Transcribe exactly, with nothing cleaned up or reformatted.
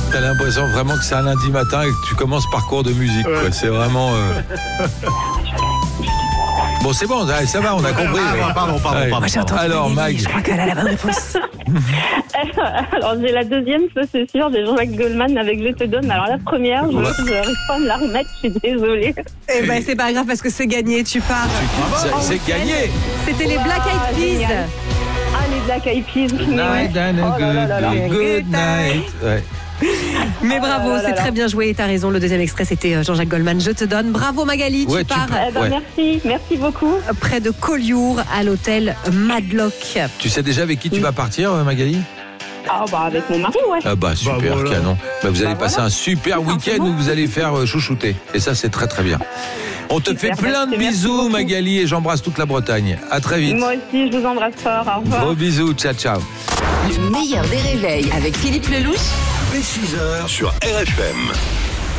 T'as l'impression vraiment que c'est un lundi matin et que tu commences par cours de musique. Ouais. Quoi. C'est vraiment... Euh... Bon, c'est bon, ça va, on a compris. Ah, pardon, pardon, Ouais. pardon. Moi, j'ai entendu Alors, Magali, Mag. je crois qu'elle a la bonne réponse. Alors, j'ai la deuxième, ça c'est sûr, j'ai Jean-Jacques Goldman avec Je te donne. Alors, la première, je Ouais. n'arrive pas à me la remettre, je suis désolée. Eh ben, c'est pas grave parce que c'est gagné, tu pars. C'est, c'est gagné. C'était les Black Eyed Peas. Génial. Ah, les Black Eyed Peas. mais ouais. Night and a Oh là là là là. good, good night. Ouais. Mais bravo, Oh là là c'est là. très bien joué. T'as raison, le deuxième extrait, c'était Jean-Jacques Goldman. Je te donne. Bravo Magali, Ouais, tu tu pars peux- Eh ben, Ouais. merci, merci beaucoup. près de Collioure à l'hôtel Madlock. Tu sais déjà avec qui tu vas partir, Magali? Ah, bah, avec mon mari, ouais. Ah bah super, Bah, voilà. canon. Bah, vous allez Bah, passer voilà. un super Tout week-end simplement. où vous allez faire euh, chouchouter. Et ça, c'est très très bien. On te Super, fait plein de merci, merci bisous, beaucoup. Magali, et j'embrasse toute la Bretagne. À très vite. Moi aussi, je vous embrasse fort. Au revoir. Gros bisous, ciao ciao. Le meilleur des réveils avec Philippe Lelouch. Dès six heures sur R F M.